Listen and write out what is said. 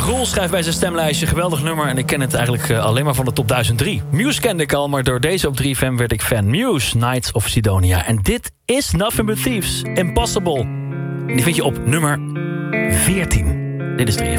Roel schrijft bij zijn stemlijstje. Geweldig nummer en ik ken het eigenlijk alleen maar van de top 1003. Muse kende ik al, maar door deze op 3FM werd ik fan. Muse, Knights of Sidonia. En dit is Nothing But Thieves, Impossible. Die vind je op nummer 14. Dit is 3FM.